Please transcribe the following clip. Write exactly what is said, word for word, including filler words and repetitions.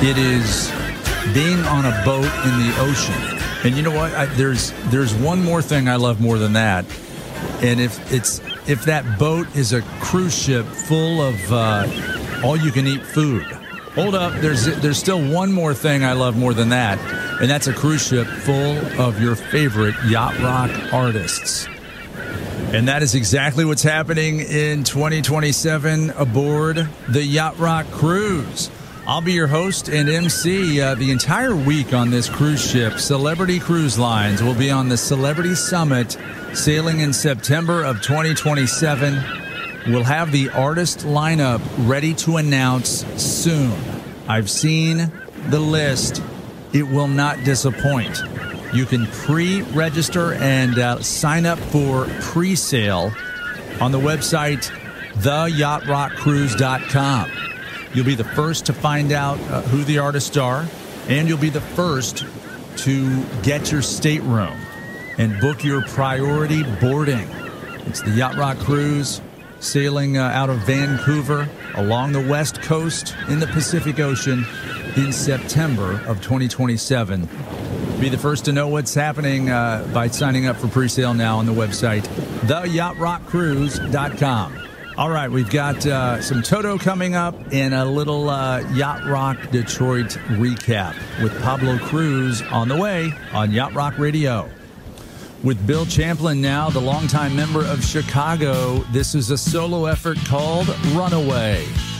It is being on a boat in the ocean. And you know what? I, there's there's one more thing I love more than that. And if it's if that boat is a cruise ship full of uh, all-you-can-eat food. Hold up. There's there's still one more thing I love more than that. And that's a cruise ship full of your favorite Yacht Rock artists. And that is exactly what's happening in twenty twenty-seven aboard the Yacht Rock Cruise. I'll be your host and M C uh, the entire week on this cruise ship. Celebrity Cruise Lines will be on the Celebrity Summit sailing in September of twenty twenty-seven. We'll have the artist lineup ready to announce soon. I've seen the list. It will not disappoint. You can pre-register and uh, sign up for pre-sale on the website the yacht rock cruise dot com. You'll be the first to find out uh, who the artists are, and you'll be the first to get your stateroom and book your priority boarding. It's the Yacht Rock Cruise sailing uh, out of Vancouver along the west coast in the Pacific Ocean in September of twenty twenty-seven. Be the first to know what's happening uh, by signing up for pre-sale now on the website the yacht rock cruise dot com. All right, we've got uh, some Toto coming up and a little uh, Yacht Rock Detroit recap with Pablo Cruz on the way on Yacht Rock Radio. With Bill Champlin now, the longtime member of Chicago, this is a solo effort called Runaway.